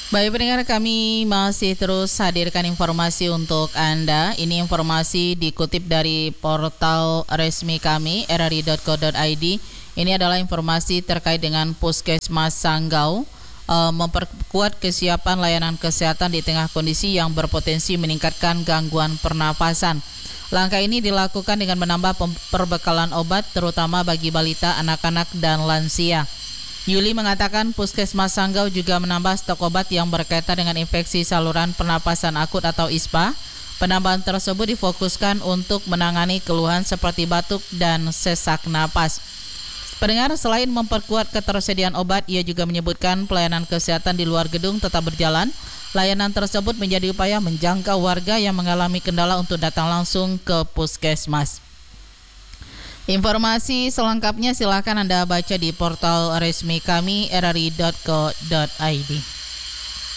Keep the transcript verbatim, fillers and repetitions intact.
Baik pendengar, kami masih terus hadirkan informasi untuk Anda. Ini informasi dikutip dari portal resmi kami r r i dot co dot i d. Ini adalah informasi terkait dengan Puskesmas Sanggau e, memperkuat kesiapan layanan kesehatan di tengah kondisi yang berpotensi meningkatkan gangguan pernapasan. Langkah ini dilakukan dengan menambah perbekalan obat terutama bagi balita, anak-anak, dan lansia. Yuli mengatakan Puskesmas Sanggau juga menambah stok obat yang berkaitan dengan infeksi saluran pernapasan akut atau I S P A. Penambahan tersebut difokuskan untuk menangani keluhan seperti batuk dan sesak napas. Pendengar, selain memperkuat ketersediaan obat, ia juga menyebutkan pelayanan kesehatan di luar gedung tetap berjalan. Layanan tersebut menjadi upaya menjangkau warga yang mengalami kendala untuk datang langsung ke Puskesmas. Informasi selengkapnya silakan Anda baca di portal resmi kami r r i dot co dot i d.